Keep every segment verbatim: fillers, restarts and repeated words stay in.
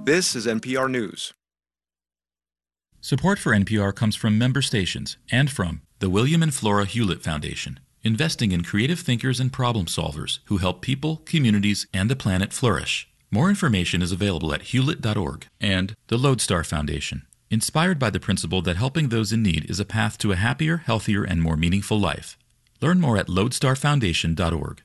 This is N P R News. Support for N P R comes from member stations and from the William and Flora Hewlett Foundation, investing in creative thinkers and problem solvers who help people, communities, and the planet flourish. More information is available at hewlett dot org, and the Lodestar Foundation, inspired by the principle that helping those in need is a path to a happier, healthier, and more meaningful life. Learn more at lodestar foundation dot org.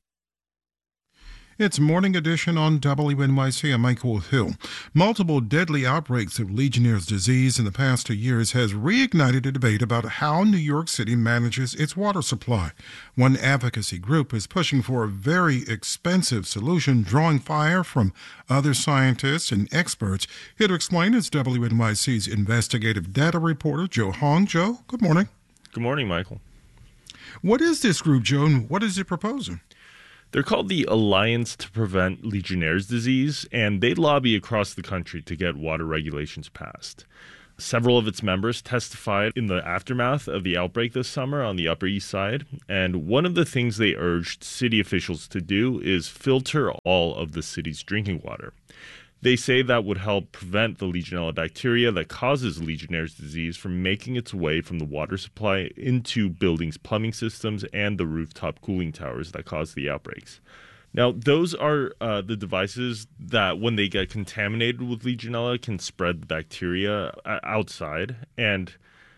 It's Morning Edition on W N Y C. I'm Michael Hill. Multiple deadly outbreaks of Legionnaire's disease in the past two years has reignited a debate about how New York City manages its water supply. One advocacy group is pushing for a very expensive solution, drawing fire from other scientists and experts. Here to explain is W N Y C's investigative data reporter, Joe Hong. Joe, good morning. Good morning, Michael. What is this group, Joe, and what is it proposing? They're called the Alliance to Prevent Legionnaire's Disease, and they lobby across the country to get water regulations passed. Several of its members testified in the aftermath of the outbreak this summer on the Upper East Side, and one of the things they urged city officials to do is filter all of the city's drinking water. They say that would help prevent the Legionella bacteria that causes Legionnaire's disease from making its way from the water supply into buildings' plumbing systems and the rooftop cooling towers that cause the outbreaks. Now, those are uh, the devices that, when they get contaminated with Legionella, can spread the bacteria outside. And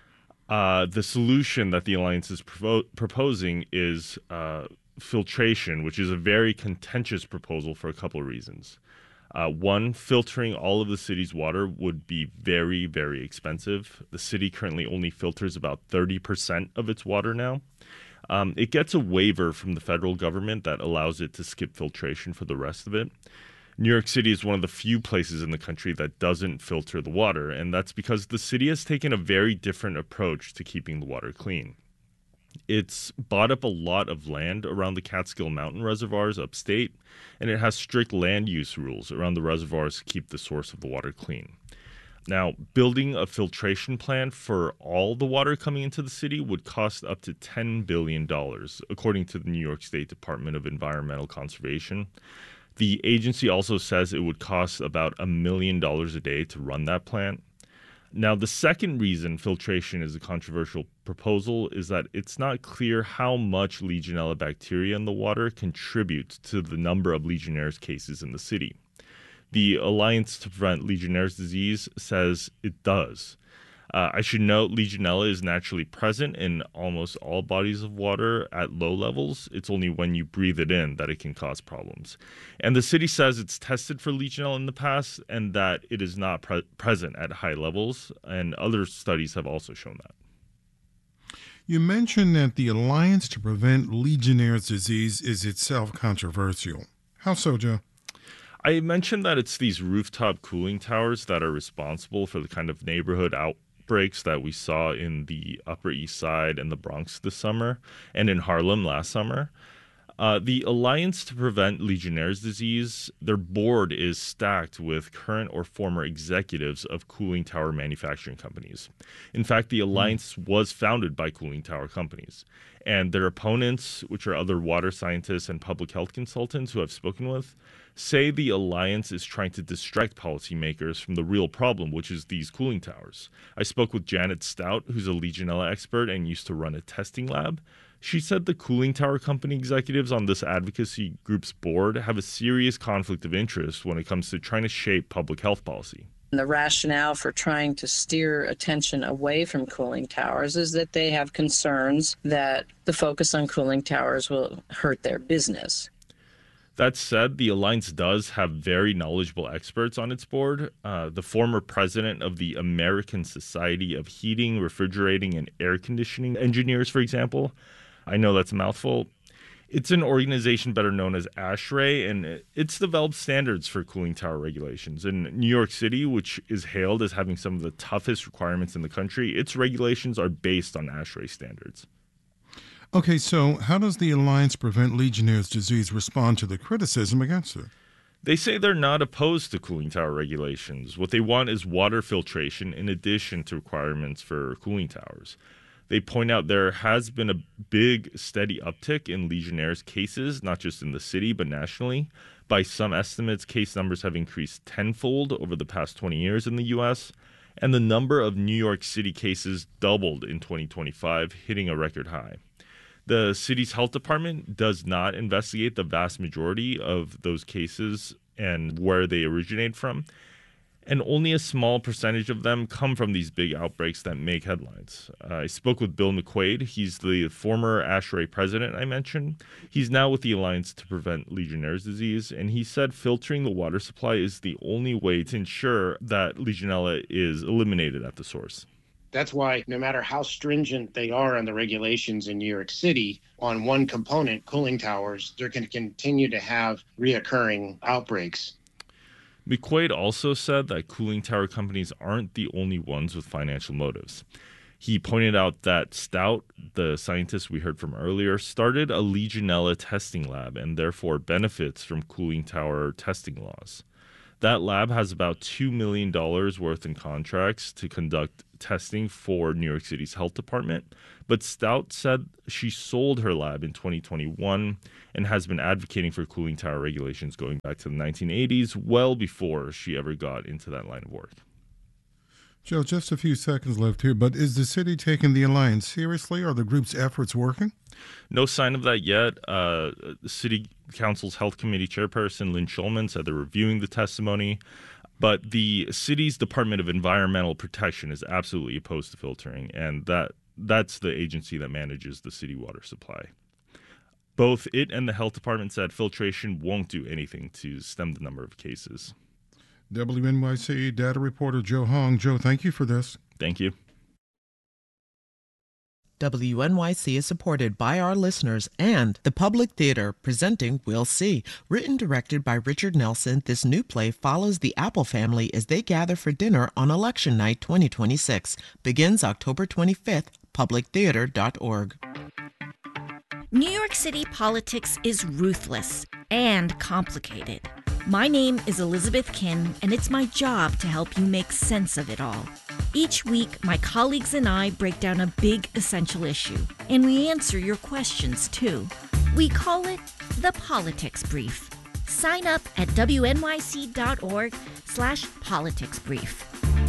uh, the solution that the Alliance is provo- proposing is uh, filtration, which is a very contentious proposal for a couple of reasons. Uh, one, filtering all of the city's water would be very, very expensive. The city currently only filters about thirty percent of its water now. Um, it gets a waiver from the federal government that allows it to skip filtration for the rest of it. New York City is one of the few places in the country that doesn't filter the water, and that's because the city has taken a very different approach to keeping the water clean. It's bought up a lot of land around the Catskill Mountain reservoirs upstate, and it has strict land use rules around the reservoirs to keep the source of the water clean. Now, building a filtration plant for all the water coming into the city would cost up to ten billion dollars, according to the New York State Department of Environmental Conservation. The agency also says it would cost about a million dollars a day to run that plant. Now, the second reason filtration is a controversial proposal is that it's not clear how much Legionella bacteria in the water contributes to the number of Legionnaire's cases in the city. The Alliance to Prevent Legionnaire's Disease says it does. Uh, I should note Legionella is naturally present in almost all bodies of water at low levels. It's only when you breathe it in that it can cause problems. And the city says it's tested for Legionella in the past and that it is not pre- present at high levels, and other studies have also shown that. You mentioned that the Alliance to Prevent Legionnaire's Disease is itself controversial. How so, Joe? I mentioned that it's these rooftop cooling towers that are responsible for the kind of neighborhood outbreaks that we saw in the Upper East Side and the Bronx this summer and in Harlem last summer. Uh, the Alliance to Prevent Legionnaire's Disease, their board is stacked with current or former executives of cooling tower manufacturing companies. In fact, the Alliance mm. was founded by cooling tower companies. And their opponents, which are other water scientists and public health consultants who I've spoken with, say the Alliance is trying to distract policymakers from the real problem, which is these cooling towers. I spoke with Janet Stout, who's a Legionella expert and used to run a testing lab. She said the cooling tower company executives on this advocacy group's board have a serious conflict of interest when it comes to trying to shape public health policy. The rationale for trying to steer attention away from cooling towers is that they have concerns that the focus on cooling towers will hurt their business. That said, the Alliance does have very knowledgeable experts on its board. Uh, the former president of the American Society of Heating, Refrigerating, and Air Conditioning Engineers, for example. I know that's a mouthful. It's an organization better known as ASHRAE, and it's developed standards for cooling tower regulations. In New York City, which is hailed as having some of the toughest requirements in the country, its regulations are based on ASHRAE standards. Okay, so how does the Alliance Prevent Legionnaire's Disease respond to the criticism against it? They say they're not opposed to cooling tower regulations. What they want is water filtration in addition to requirements for cooling towers. They point out there has been a big, steady uptick in Legionnaire's cases, not just in the city, but nationally. By some estimates, case numbers have increased tenfold over the past twenty years in the U S, and the number of New York City cases doubled in twenty twenty-five, hitting a record high. The city's health department does not investigate the vast majority of those cases and where they originate from, and only a small percentage of them come from these big outbreaks that make headlines. Uh, I spoke with Bill McQuaid. He's the former ASHRAE president I mentioned. He's now with the Alliance to Prevent Legionnaire's Disease, and he said filtering the water supply is the only way to ensure that Legionella is eliminated at the source. That's why no matter how stringent they are on the regulations in New York City, on one component, cooling towers, they're going to continue to have reoccurring outbreaks. McQuaid also said that cooling tower companies aren't the only ones with financial motives. He pointed out that Stout, the scientist we heard from earlier, started a Legionella testing lab and therefore benefits from cooling tower testing laws. That lab has about two million dollars worth in contracts to conduct testing for New York City's health department. But Stout said she sold her lab in twenty twenty-one and has been advocating for cooling tower regulations going back to the nineteen eighties, well before she ever got into that line of work. Joe, just a few seconds left here, but is the city taking the Alliance seriously? Are the group's efforts working? No sign of that yet. Uh, the City Council's Health Committee chairperson, Lynn Schulman, said they're reviewing the testimony. But the city's Department of Environmental Protection is absolutely opposed to filtering, and that that's the agency that manages the city water supply. Both it and the health department said filtration won't do anything to stem the number of cases. W N Y C data reporter Joe Hong. Joe, thank you for this. Thank you. W N Y C is supported by our listeners and the Public Theater presenting We'll See. Written directed by Richard Nelson, this new play follows the Apple family as they gather for dinner on Election Night twenty twenty-six. Begins October twenty-fifth, public theater dot org. New York City politics is ruthless and complicated. My name is Elizabeth Kin, and it's my job to help you make sense of it all. Each week, my colleagues and I break down a big essential issue, and we answer your questions, too. We call it the Politics Brief. Sign up at W N Y C dot org slash politics brief.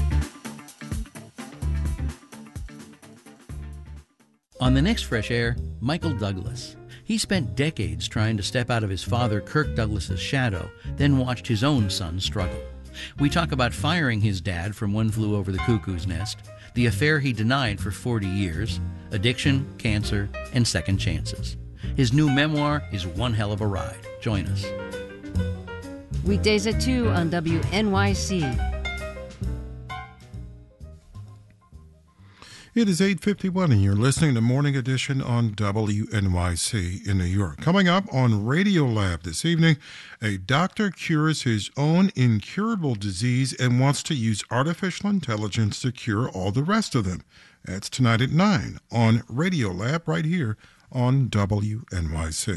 On the next Fresh Air, Michael Douglas. He spent decades trying to step out of his father, Kirk Douglas's shadow, then watched his own son struggle. We talk about firing his dad from One Flew Over the Cuckoo's Nest, the affair he denied for forty years, addiction, cancer, and second chances. His new memoir is one hell of a ride. Join us. Weekdays at two on W N Y C. It is eight fifty-one, and you're listening to Morning Edition on W N Y C in New York. Coming up on Radiolab this evening, a doctor cures his own incurable disease and wants to use artificial intelligence to cure all the rest of them. That's tonight at nine on Radiolab right here on W N Y C.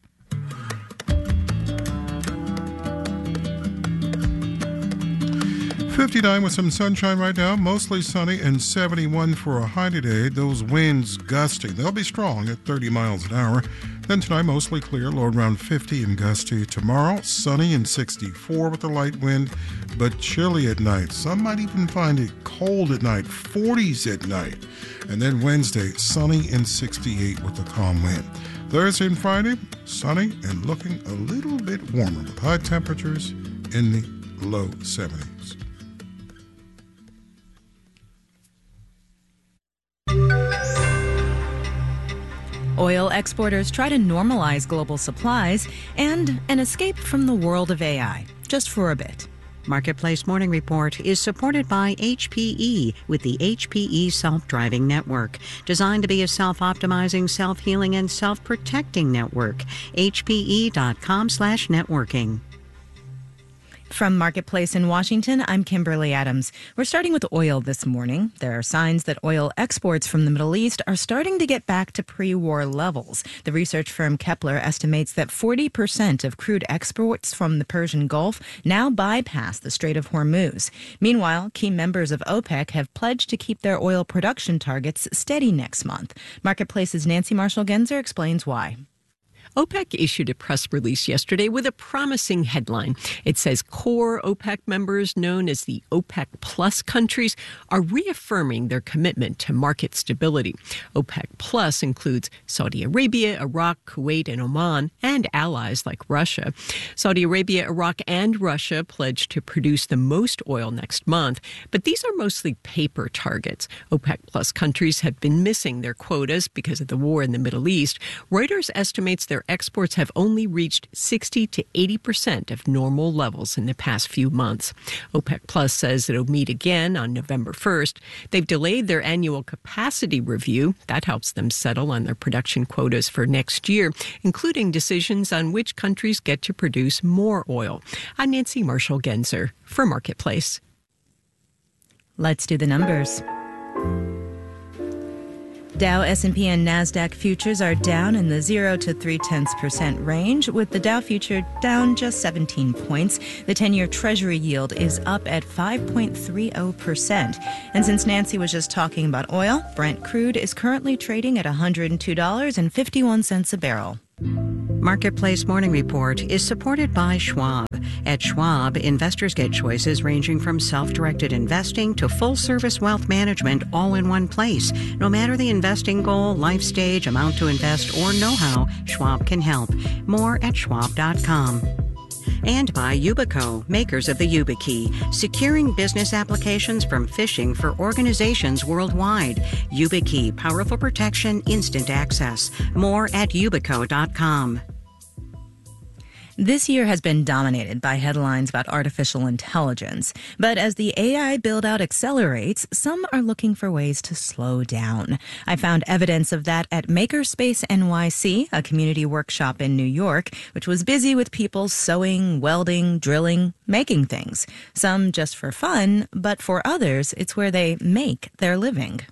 fifty-nine with some sunshine right now, mostly sunny, and seventy-one for a high today. Those winds gusty. They'll be strong at thirty miles an hour. Then tonight, mostly clear, low around fifty and gusty. Tomorrow, sunny and sixty-four with a light wind, but chilly at night. Some might even find it cold at night, forties at night. And then Wednesday, sunny and sixty-eight with a calm wind. Thursday and Friday, sunny and looking a little bit warmer with high temperatures in the low seventies. Oil exporters try to normalize global supplies and an escape from the world of A I, just for a bit. Marketplace Morning Report is supported by H P E with the H P E Self-Driving Network, designed to be a self-optimizing, self-healing, and self-protecting network. H P E dot com slash networking. From Marketplace in Washington, I'm Kimberly Adams. We're starting with oil this morning. There are signs that oil exports from the Middle East are starting to get back to pre-war levels. The research firm Kepler estimates that forty percent of crude exports from the Persian Gulf now bypass the Strait of Hormuz. Meanwhile, key members of OPEC have pledged to keep their oil production targets steady next month. Marketplace's Nancy Marshall-Genzer explains why. OPEC issued a press release yesterday with a promising headline. It says core OPEC members, known as the OPEC Plus countries, are reaffirming their commitment to market stability. OPEC Plus includes Saudi Arabia, Iraq, Kuwait, and Oman, and allies like Russia. Saudi Arabia, Iraq, and Russia pledged to produce the most oil next month, but these are mostly paper targets. OPEC Plus countries have been missing their quotas because of the war in the Middle East. Reuters estimates their exports have only reached sixty to eighty percent of normal levels in the past few months. OPEC Plus says it'll meet again on November first. They've delayed their annual capacity review. That helps them settle on their production quotas for next year, including decisions on which countries get to produce more oil. I'm Nancy Marshall-Genzer for Marketplace. Let's do the numbers. Dow, S and P, and NASDAQ futures are down in the zero to three-tenths percent range, with the Dow future down just seventeen points. The ten-year Treasury yield is up at five point three zero percent. And since Nancy was just talking about oil, Brent crude is currently trading at one hundred two dollars and fifty-one cents a barrel. Marketplace Morning Report is supported by Schwab. At Schwab, investors get choices ranging from self-directed investing to full-service wealth management all in one place. No matter the investing goal, life stage, amount to invest, or know-how, Schwab can help. More at schwab dot com. And by Yubico, makers of the YubiKey, securing business applications from phishing for organizations worldwide. YubiKey, powerful protection, instant access. More at yubico dot com. This year has been dominated by headlines about artificial intelligence. But as the A I build-out accelerates, some are looking for ways to slow down. I found evidence of that at Makerspace N Y C, a community workshop in New York, which was busy with people sewing, welding, drilling, making things. Some just for fun, but for others, it's where they make their living.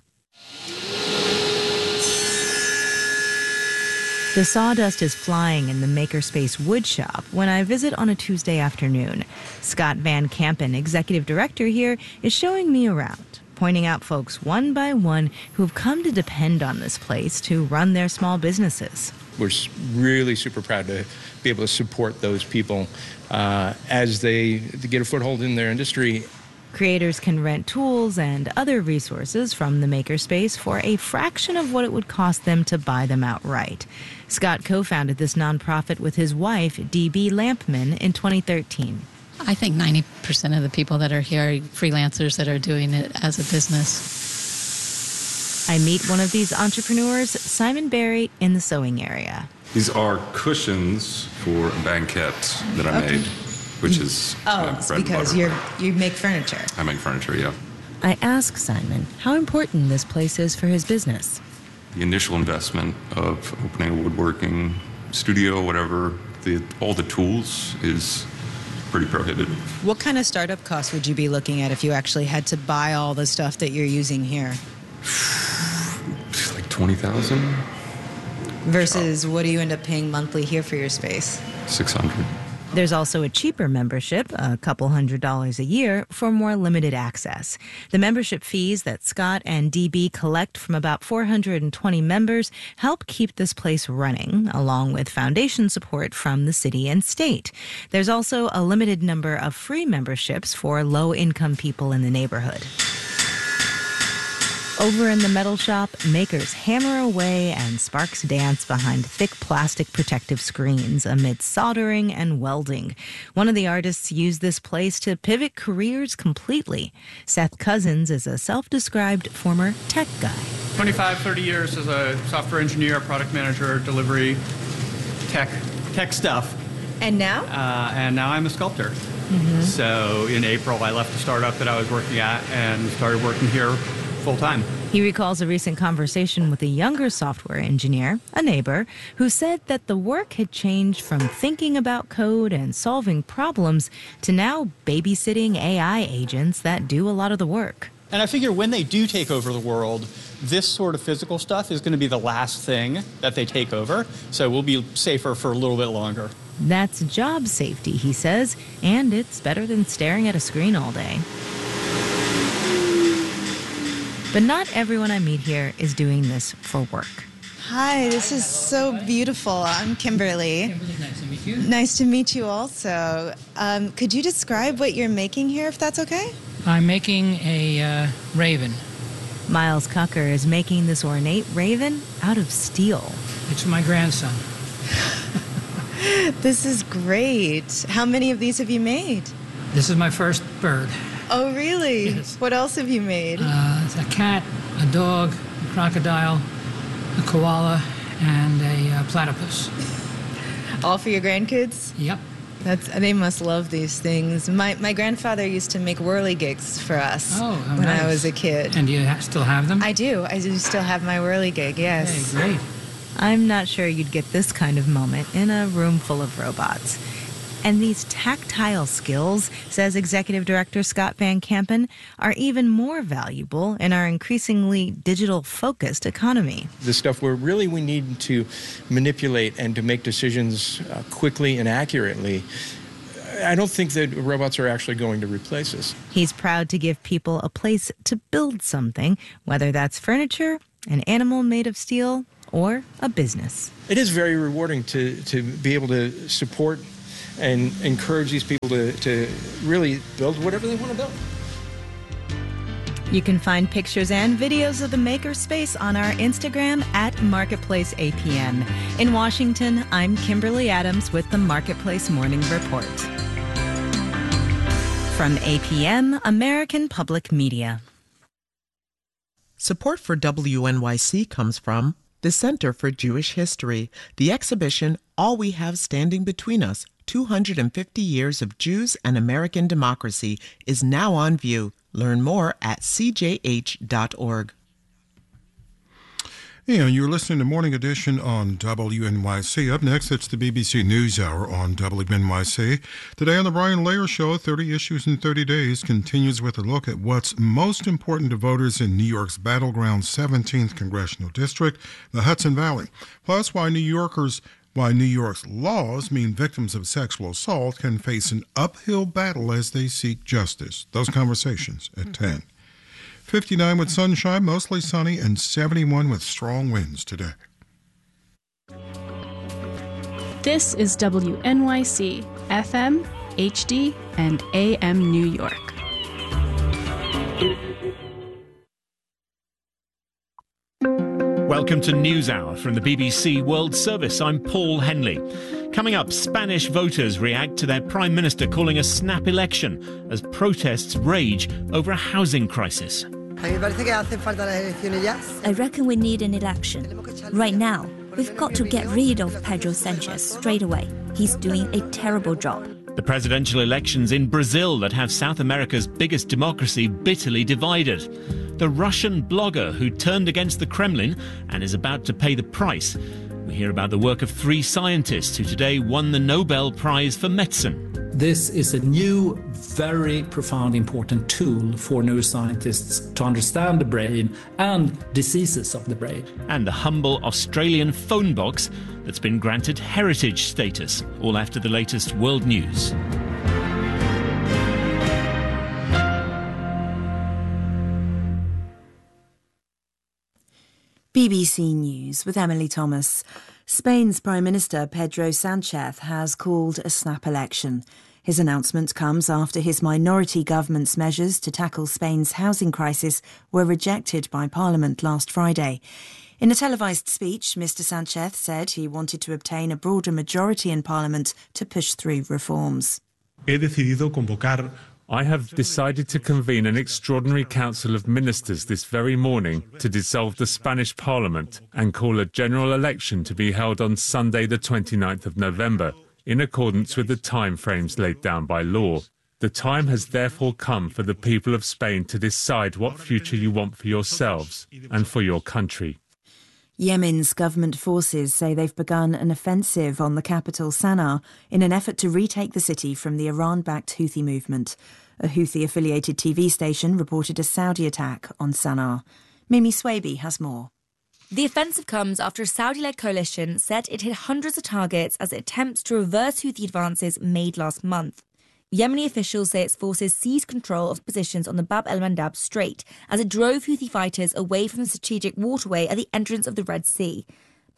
The sawdust is flying in the Makerspace woodshop when I visit on a Tuesday afternoon. Scott Van Kampen, executive director here, is showing me around, pointing out folks one by one who've come to depend on this place to run their small businesses. We're really super proud to be able to support those people uh, as they get a foothold in their industry. Creators can rent tools and other resources from the Makerspace for a fraction of what it would cost them to buy them outright. Scott co-founded this nonprofit with his wife, D B Lampman, in twenty thirteen. I think ninety percent of the people that are here are freelancers that are doing it as a business. I meet one of these entrepreneurs, Simon Berry, in the sewing area. These are cushions for a banquette that I Okay. made, which is Oh, uh, it's bread and because butter. you're, you make furniture. I make furniture, yeah. I ask Simon how important this place is for his business. The initial investment of opening a woodworking studio, whatever, the, all the tools is pretty prohibitive. What kind of startup costs would you be looking at if you actually had to buy all the stuff that you're using here? Like twenty thousand, Versus what do you end up paying monthly here for your space? six hundred. There's also a cheaper membership, a couple hundred dollars a year, for more limited access. The membership fees that Scott and D B collect from about four hundred twenty members help keep this place running, along with foundation support from the city and state. There's also a limited number of free memberships for low-income people in the neighborhood. Over in the metal shop, makers hammer away and sparks dance behind thick plastic protective screens amid soldering and welding. One of the artists used this place to pivot careers completely. Seth Cousins is a self-described former tech guy. twenty-five, thirty years as a software engineer, product manager, delivery, tech, tech stuff. And now? Uh, and now I'm a sculptor. Mm-hmm. So in April, I left the startup that I was working at and started working here full time. He recalls a recent conversation with a younger software engineer, a neighbor, who said that the work had changed from thinking about code and solving problems to now babysitting A I agents that do a lot of the work. And I figure when they do take over the world, this sort of physical stuff is going to be the last thing that they take over. So we'll be safer for a little bit longer. That's job safety, he says, and it's better than staring at a screen all day. But not everyone I meet here is doing this for work. Hi, this is so beautiful. I'm Kimberly. Kimberly, nice to meet you. Nice to meet you also. Um, could you describe what you're making here, if that's okay? I'm making a uh, raven. Miles Cucker is making this ornate raven out of steel. It's my grandson. This is great. How many of these have you made? This is my first bird. Oh, really? Yes. What else have you made? Uh, it's a cat, a dog, a crocodile, a koala, and a uh, platypus. All for your grandkids? Yep. That's they must love these things. My my grandfather used to make whirligigs for us Oh, how when nice. I was a kid. And do you ha- still have them? I do. I do still have my whirligig, yes. Hey, great. I'm not sure you'd get this kind of moment in a room full of robots. And these tactile skills, says Executive Director Scott Van Kampen, are even more valuable in our increasingly digital-focused economy. The stuff where really we need to manipulate and to make decisions uh, quickly and accurately, I don't think that robots are actually going to replace us. He's proud to give people a place to build something, whether that's furniture, an animal made of steel, or a business. It is very rewarding to, to be able to support and encourage these people to, to really build whatever they want to build. You can find pictures and videos of the Makerspace on our Instagram at Marketplace A P M. In Washington, I'm Kimberly Adams with the Marketplace Morning Report. From A P M, American Public Media. Support for W N Y C comes from the Center for Jewish History. The exhibition, All We Have Standing Between Us, two hundred fifty Years of Jews and American Democracy, is now on view. Learn more at c j h dot org. And you're listening to Morning Edition on W N Y C. Up next, it's the B B C NewsHour on W N Y C. Today on the Brian Layer Show, thirty Issues in thirty days continues with a look at what's most important to voters in New York's battleground seventeenth Congressional District, the Hudson Valley. Plus, why New Yorkers, why New York's laws mean victims of sexual assault can face an uphill battle as they seek justice. Those conversations at ten. fifty-nine with sunshine, mostly sunny, and seventy-one with strong winds today. This is W N Y C, F M, H D, and A M New York. Welcome to NewsHour from the B B C World Service. I'm Paul Henley. Coming up, Spanish voters react to their Prime Minister calling a snap election as protests rage over a housing crisis. I reckon we need an election. Right now, we've got to get rid of Pedro Sanchez straight away. He's doing a terrible job. The presidential elections in Brazil that have South America's biggest democracy bitterly divided. The Russian blogger who turned against the Kremlin and is about to pay the price. We hear about the work of three scientists who today won the Nobel Prize for Medicine. This is a new, very profound, important tool for neuroscientists to understand the brain and diseases of the brain. And the humble Australian phone box that's been granted heritage status, all after the latest world news. B B C News with Emily Thomas. Spain's Prime Minister Pedro Sanchez has called a snap election. His announcement comes after his minority government's measures to tackle Spain's housing crisis were rejected by Parliament last Friday. In a televised speech, Mister Sanchez said he wanted to obtain a broader majority in Parliament to push through reforms. He decidido convocar I have decided to convene an extraordinary council of ministers this very morning to dissolve the Spanish Parliament and call a general election to be held on Sunday the twenty-ninth of November, in accordance with the timeframes laid down by law. The time has therefore come for the people of Spain to decide what future you want for yourselves and for your country. Yemen's government forces say they've begun an offensive on the capital Sana'a in an effort to retake the city from the Iran-backed Houthi movement. A Houthi-affiliated T V station reported a Saudi attack on Sana'a. Mimi Swaby has more. The offensive comes after a Saudi-led coalition said it hit hundreds of targets as it attempts to reverse Houthi advances made last month. Yemeni officials say its forces seized control of positions on the Bab el-Mandab Strait as it drove Houthi fighters away from the strategic waterway at the entrance of the Red Sea.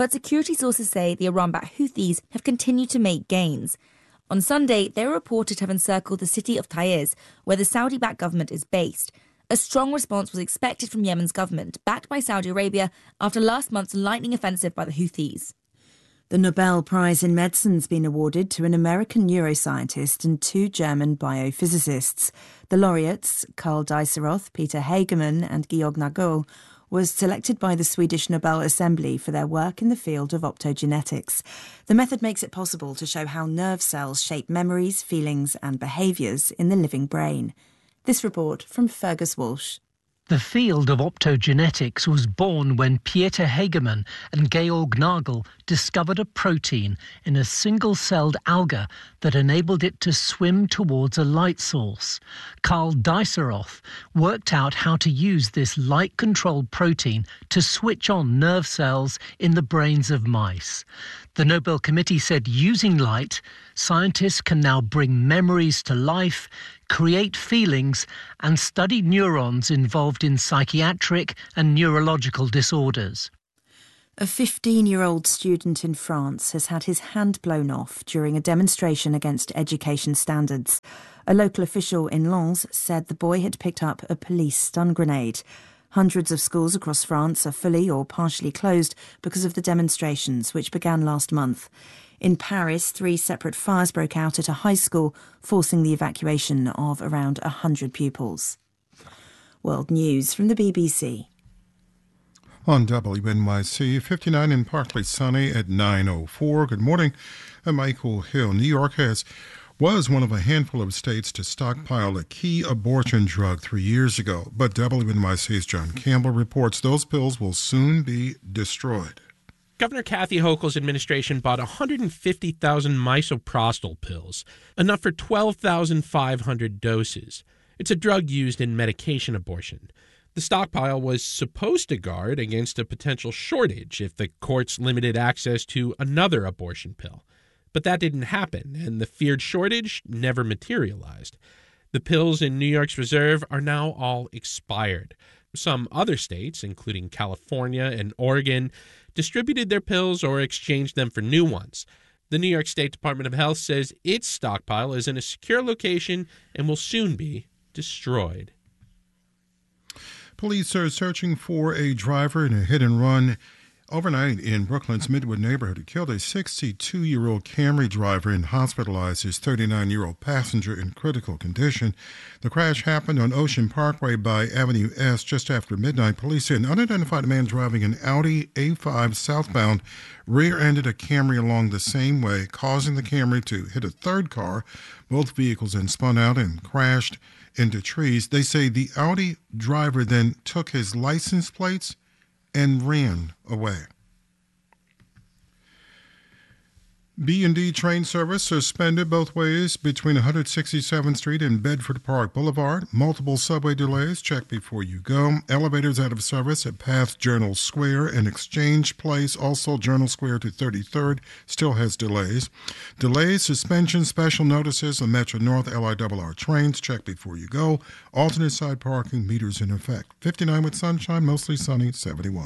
but security sources say the Iran-backed Houthis have continued to make gains. On Sunday, they were reported to have encircled the city of Taiz, where the Saudi-backed government is based. A strong response was expected from Yemen's government, backed by Saudi Arabia, after last month's lightning offensive by the Houthis. The Nobel Prize in Medicine's been awarded to an American neuroscientist and two German biophysicists. The laureates, Karl Dieseroth, Peter Hagemann and Georg Nagel, was selected by the Swedish Nobel Assembly for their work in the field of optogenetics. The method makes it possible to show how nerve cells shape memories, feelings and behaviours in the living brain. This report from Fergus Walsh. The field of optogenetics was born when Peter Hagemann and Georg Nagel discovered a protein in a single-celled alga that enabled it to swim towards a light source. Karl Dieseroth worked out how to use this light-controlled protein to switch on nerve cells in the brains of mice. The Nobel Committee said using light, scientists can now bring memories to life, create feelings and study neurons involved in psychiatric and neurological disorders. A fifteen-year-old student in France has had his hand blown off during a demonstration against education standards. A local official in Lens said the boy had picked up a police stun grenade. Hundreds of schools across France are fully or partially closed because of the demonstrations, which began last month. In Paris, three separate fires broke out at a high school, forcing the evacuation of around one hundred pupils. World News from the B B C. On W N Y C, fifty-nine and partly sunny at nine oh four. Good morning. I'm Michael Hill. New York has was one of a handful of states to stockpile a key abortion drug three years ago. But W N Y C's John Campbell reports those pills will soon be destroyed. Governor Kathy Hochul's administration bought one hundred fifty thousand misoprostol pills, enough for twelve thousand five hundred doses. It's a drug used in medication abortion. The stockpile was supposed to guard against a potential shortage if the courts limited access to another abortion pill. But that didn't happen, and the feared shortage never materialized. The pills in New York's reserve are now all expired. Some other states, including California and Oregon, distributed their pills or exchanged them for new ones. The New York State Department of Health says its stockpile is in a secure location and will soon be destroyed. Police are searching for a driver in a hit-and-run overnight in Brooklyn's Midwood neighborhood who killed a sixty-two-year-old Camry driver and hospitalized his thirty-nine-year-old passenger in critical condition. The crash happened on Ocean Parkway by Avenue S just after midnight. Police say an unidentified man driving an Audi A five southbound rear-ended a Camry along the same way, causing the Camry to hit a third car. Both vehicles then spun out and crashed into trees. They say the Audi driver then took his license plates and ran away. B and D train service suspended both ways between one hundred sixty-seventh Street and Bedford Park Boulevard. Multiple subway delays. Check before you go. Elevators out of service at Path Journal Square and Exchange Place. Also, Journal Square to thirty-third still has delays. Delays, suspension, special notices on Metro North L I R R trains. Check before you go. Alternate side parking meters in effect. fifty-nine with sunshine, mostly sunny, seventy-one.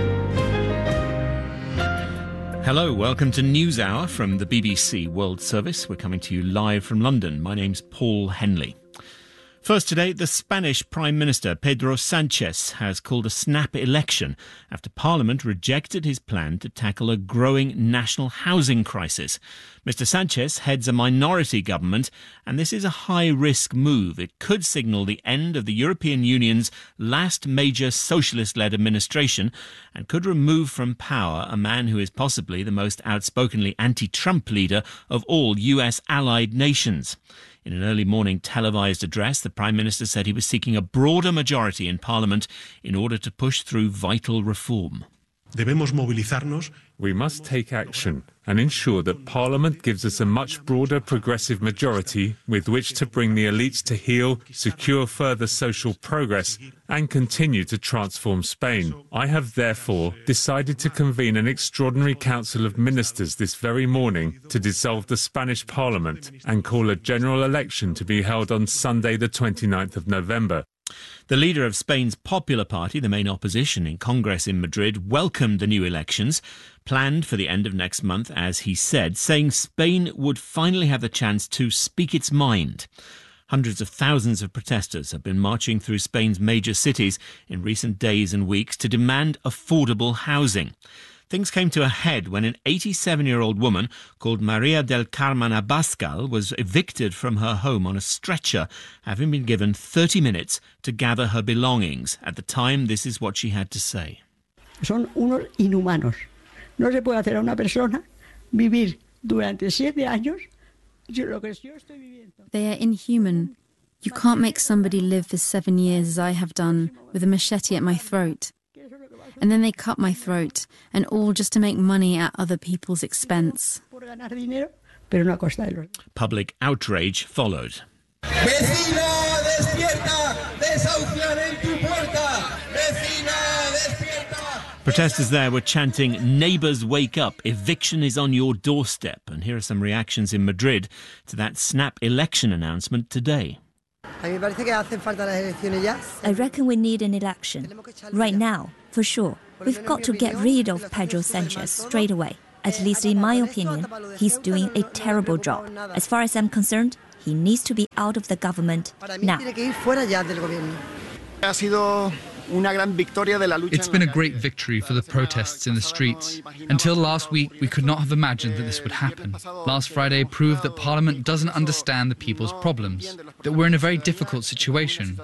Hello, welcome to NewsHour from the B B C World Service. We're coming to you live from London. My name's Paul Henley. First today, the Spanish Prime Minister Pedro Sánchez has called a snap election after Parliament rejected his plan to tackle a growing national housing crisis. Mister Sánchez heads a minority government, and this is a high-risk move. It could signal the end of the European Union's last major socialist-led administration and could remove from power a man who is possibly the most outspokenly anti-Trump leader of all U S allied nations. In an early morning televised address, the Prime Minister said he was seeking a broader majority in Parliament in order to push through vital reform. Debemos movilizarnos. We must take action and ensure that Parliament gives us a much broader progressive majority with which to bring the elites to heel, secure further social progress and continue to transform Spain. I have therefore decided to convene an extraordinary Council of Ministers this very morning to dissolve the Spanish Parliament and call a general election to be held on Sunday the twenty-ninth of November. The leader of Spain's Popular Party, the main opposition in Congress in Madrid, welcomed the new elections, planned for the end of next month, as he said, saying Spain would finally have the chance to speak its mind. Hundreds of thousands of protesters have been marching through Spain's major cities in recent days and weeks to demand affordable housing. Things came to a head when an eighty-seven-year-old woman called Maria del Carmen Abascal was evicted from her home on a stretcher, having been given thirty minutes to gather her belongings. At the time, this is what she had to say. Son unos inhumanos. No se puede hacer a una persona vivir durante siete años. They are inhuman. You can't make somebody live for seven years as I have done, with a machete at my throat. And then they cut my throat, and all just to make money at other people's expense. Public outrage followed. Protesters there were chanting, "Neighbours, wake up, eviction is on your doorstep." And here are some reactions in Madrid to that snap election announcement today. I reckon we need an election. Right now, for sure. We've got to get rid of Pedro Sanchez straight away. At least in my opinion, he's doing a terrible job. As far as I'm concerned, he needs to be out of the government now. It's been a great victory for the protests in the streets. Until last week, we could not have imagined that this would happen. Last Friday proved that Parliament doesn't understand the people's problems, that we're in a very difficult situation.